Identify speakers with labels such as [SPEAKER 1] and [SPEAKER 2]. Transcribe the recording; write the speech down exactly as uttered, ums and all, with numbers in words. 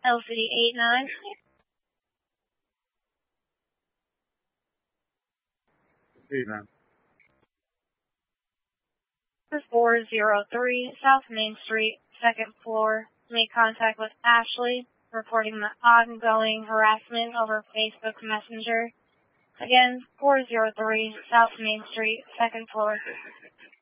[SPEAKER 1] L C D eight nine.
[SPEAKER 2] Eight nine.
[SPEAKER 1] four oh three South Main Street, second floor. Make contact with Ashley, reporting the ongoing harassment over Facebook Messenger. Again, four oh three South Main Street, second floor.